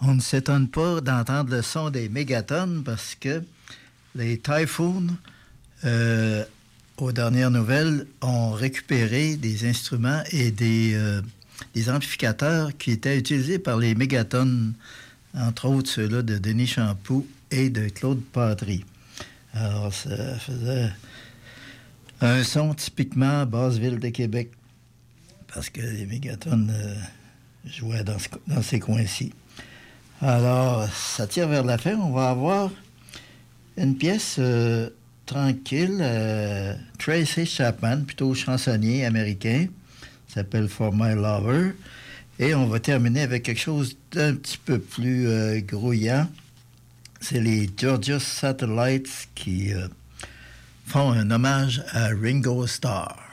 On ne s'étonne pas d'entendre le son des mégatonnes parce que les Typhoon, aux dernières nouvelles, ont récupéré des instruments et des amplificateurs qui étaient utilisés par les mégatonnes, entre autres ceux-là de Denis Champoux et de Claude Patry. Alors, ça faisait un son typiquement Basse-Ville de Québec parce que les mégatonnes jouaient dans ces coins-ci. Alors, ça tire vers la fin. On va avoir une pièce tranquille. Tracy Chapman, plutôt chansonnier américain, s'appelle For My Lover. Et on va terminer avec quelque chose d'un petit peu plus grouillant. C'est les Georgia Satellites qui font un hommage à Ringo Starr.